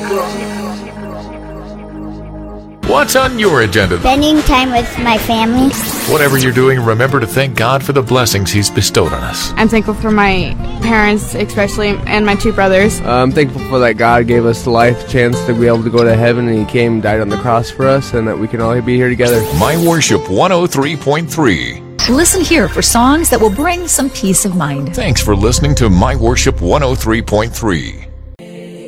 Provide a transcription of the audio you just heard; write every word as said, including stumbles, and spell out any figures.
What's on your agenda? Spending time with my family. Whatever you're doing, remember to thank God for the blessings He's bestowed on us. I'm thankful for my parents, especially, and my two brothers. I'm thankful for that God gave us the life chance to be able to go to heaven, and He came and died on the cross for us, and that we can all be here together. My Worship one oh three point three. Listen here for songs that will bring some peace of mind. Thanks for listening to My Worship one oh three point three.